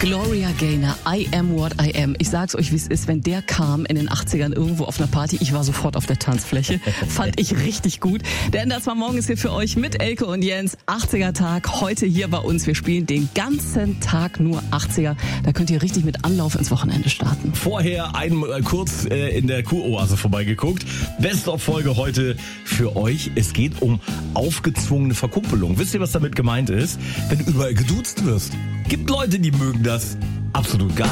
Gloria Gaynor, I am what I am. Ich sag's euch, wie es ist, wenn der kam in den 80ern irgendwo auf einer Party, ich war sofort auf der Tanzfläche. Fand ich richtig gut. Der Enders war morgen ist hier für euch mit Elke und Jens. 80er Tag, heute hier bei uns. Wir spielen den ganzen Tag nur 80er. Da könnt ihr richtig mit Anlauf ins Wochenende starten. Vorher einmal kurz in der Kuroase vorbeigeguckt. Best-of-Folge heute für euch. Es geht um aufgezwungene Verkumpelung. Wisst ihr, was damit gemeint ist? Wenn du überall geduzt wirst. Gibt Leute, die mögen das absolut gar